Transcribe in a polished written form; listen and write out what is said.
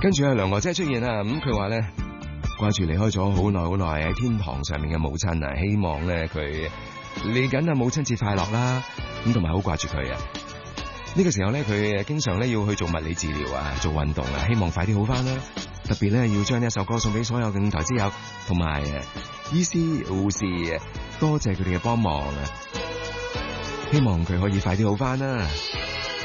跟住阿梁娥姐出現啦，咁佢話咧掛住離開咗好耐喺天堂上面嘅母親啊，希望咧佢嚟緊啊母親節快樂啦，咁同埋好掛住佢啊。呢個時候咧佢經常咧要去做物理治療啊，做運動啊，希望快啲好翻啦。特別咧要將呢一首歌送俾所有嘅舞台之友同埋醫師護士，多謝佢哋嘅幫忙啊！希望佢可以快啲好翻啦。